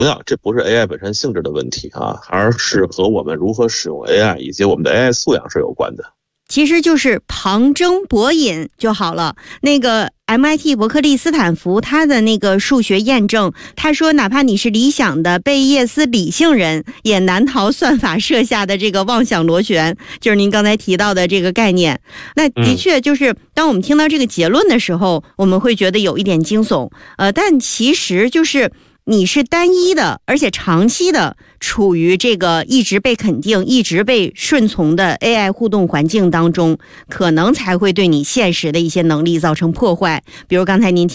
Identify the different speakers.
Speaker 1: 样，这不是 AI 本身性质的问题啊，而是和我们如何使用 AI 以及我们的 AI 素养是有关的。
Speaker 2: 其实就是旁征博引就好了。那个 MIT 伯克利斯坦福他的那个数学验证，他说哪怕你是理想的贝叶斯理性人，也难逃算法设下的这个妄想螺旋，就是您刚才提到的这个概念。那的确就是当我们听到这个结论的时候，我们会觉得有一点惊悚，但其实就是你是单一的，而且长期的处于这个一直被肯定、一直被顺从的 AI 互动环境当中，可能才会对你现实的一些能力造成破坏。比如刚才您